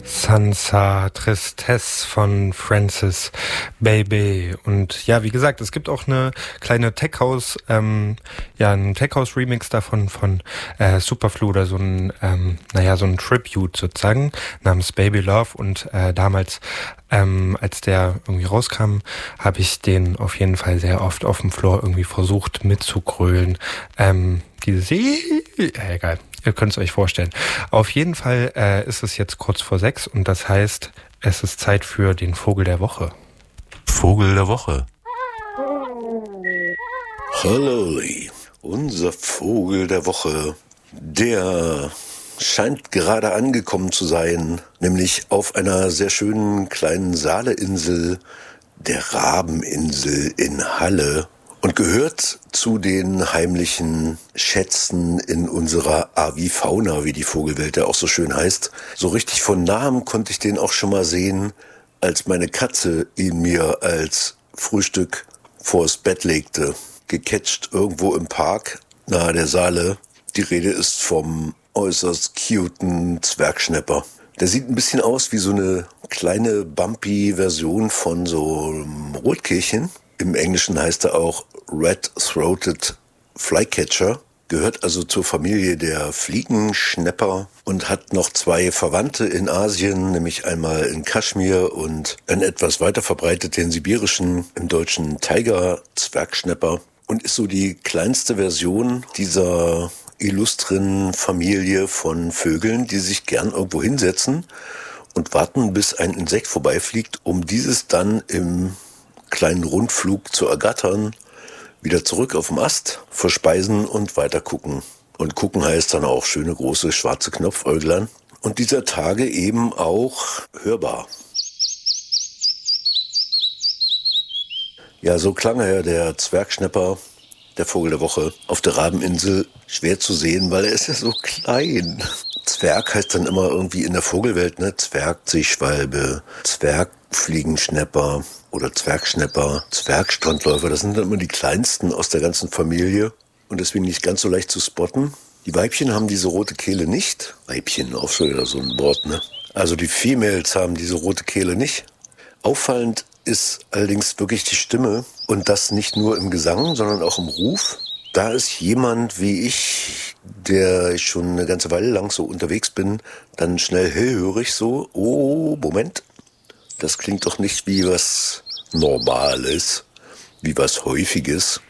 Sansa Tristesse von Francis Baby. Und ja, wie gesagt, es gibt auch eine kleine einen Tech House Remix davon von Superflu oder so so ein Tribute sozusagen namens Baby Love. Und damals, als der irgendwie rauskam, habe ich den auf jeden Fall sehr oft auf dem Floor irgendwie versucht mitzugrölen. Egal. Ihr könnt es euch vorstellen. Auf jeden Fall ist es jetzt kurz vor 6 und das heißt, es ist Zeit für den Vogel der Woche. Vogel der Woche. Hallo, unser Vogel der Woche, der scheint gerade angekommen zu sein, nämlich auf einer sehr schönen kleinen Saaleinsel, der Rabeninsel in Halle. Und gehört zu den heimlichen Schätzen in unserer Avifauna, wie die Vogelwelt ja auch so schön heißt. So richtig von nahem konnte ich den auch schon mal sehen, als meine Katze ihn mir als Frühstück vors Bett legte. Gecatcht irgendwo im Park nahe der Saale. Die Rede ist vom äußerst cuten Zwergschnäpper. Der sieht ein bisschen aus wie so eine kleine Bumpy-Version von so einem Rotkehlchen. Im Englischen heißt er auch Red-Throated Flycatcher, gehört also zur Familie der Fliegenschnäpper und hat noch zwei Verwandte in Asien, nämlich einmal in Kaschmir und einen etwas weiter verbreiteten sibirischen, im Deutschen Tiger-Zwergschnäpper und ist so die kleinste Version dieser illustren Familie von Vögeln, die sich gern irgendwo hinsetzen und warten, bis ein Insekt vorbeifliegt, um dieses dann im kleinen Rundflug zu ergattern, wieder zurück auf dem Ast, verspeisen und weiter gucken. Und gucken heißt dann auch schöne große schwarze Knopfäuglein. Und dieser Tage eben auch hörbar. Ja, so klang er, der Zwergschnäpper, der Vogel der Woche, auf der Rabeninsel. Schwer zu sehen, weil er ist ja so klein. Zwerg heißt dann immer irgendwie in der Vogelwelt, ne? Zwergseeschwalbe, Zwergfliegenschnäpper oder Zwergschnäpper, Zwergstrandläufer. Das sind dann immer die kleinsten aus der ganzen Familie und deswegen nicht ganz so leicht zu spotten. Die Weibchen haben diese rote Kehle nicht. Weibchen, auch so wieder so ein Wort, ne? Also die Females haben diese rote Kehle nicht. Auffallend ist allerdings wirklich die Stimme und das nicht nur im Gesang, sondern auch im Ruf. Da ist jemand wie ich, der ich schon eine ganze Weile lang so unterwegs bin, dann schnell hellhörig so, oh, Moment, das klingt doch nicht wie was Normales, wie was Häufiges.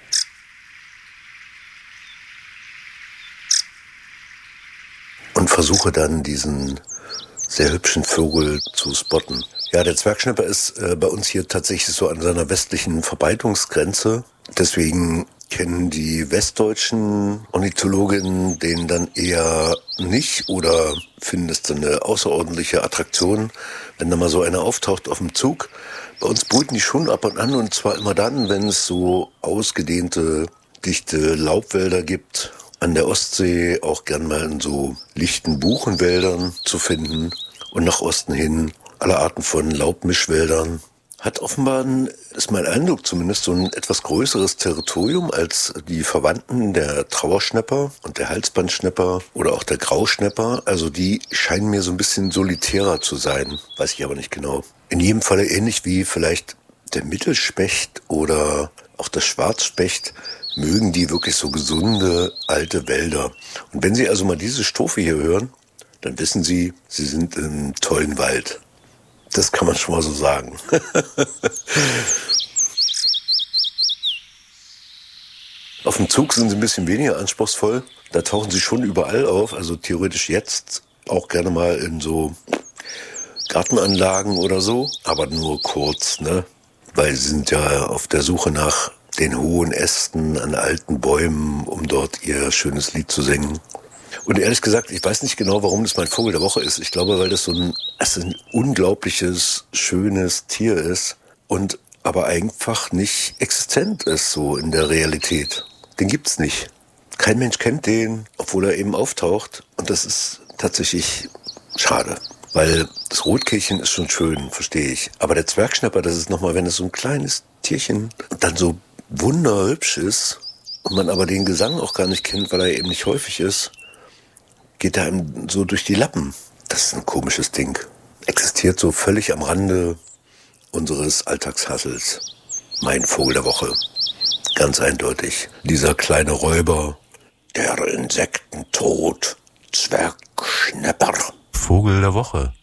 Und versuche dann diesen sehr hübschen Vogel zu spotten. Ja, der Zwergschnäpper ist bei uns hier tatsächlich so an seiner westlichen Verbreitungsgrenze. Deswegen kennen die westdeutschen Ornithologinnen den dann eher nicht oder finden es dann eine außerordentliche Attraktion, wenn da mal so einer auftaucht auf dem Zug. Bei uns brüten die schon ab und an und zwar immer dann, wenn es so ausgedehnte, dichte Laubwälder gibt. An der Ostsee auch gern mal in so lichten Buchenwäldern zu finden und nach Osten hin alle Arten von Laubmischwäldern. Hat offenbar, ist mein Eindruck zumindest, so ein etwas größeres Territorium als die Verwandten der Trauerschnäpper und der Halsbandschnäpper oder auch der Grauschnäpper. Also die scheinen mir so ein bisschen solitärer zu sein, weiß ich aber nicht genau. In jedem Falle ähnlich wie vielleicht der Mittelspecht oder auch der Schwarzspecht mögen die wirklich so gesunde alte Wälder. Und wenn Sie also mal diese Strophe hier hören, dann wissen Sie, Sie sind im tollen Wald. Das kann man schon mal so sagen. Auf dem Zug sind sie ein bisschen weniger anspruchsvoll. Da tauchen sie schon überall auf. Also theoretisch jetzt auch gerne mal in so Gartenanlagen oder so. Aber nur kurz, ne? Weil sie sind ja auf der Suche nach den hohen Ästen an alten Bäumen, um dort ihr schönes Lied zu singen. Und ehrlich gesagt, ich weiß nicht genau, warum das mein Vogel der Woche ist. Ich glaube, weil das ein unglaubliches, schönes Tier ist und aber einfach nicht existent ist so in der Realität. Den gibt's nicht. Kein Mensch kennt den, obwohl er eben auftaucht. Und das ist tatsächlich schade. Weil das Rotkehlchen ist schon schön, verstehe ich. Aber der Zwergschnäpper, das ist nochmal, wenn es so ein kleines Tierchen dann so wunderhübsch ist und man aber den Gesang auch gar nicht kennt, weil er eben nicht häufig ist, geht er einem so durch die Lappen. Das ist ein komisches Ding. existiert so völlig am Rande unseres Alltagshassels. Mein Vogel der Woche. Ganz eindeutig. Dieser kleine Räuber, der Insektentod, Zwergschnepper. Vogel der Woche.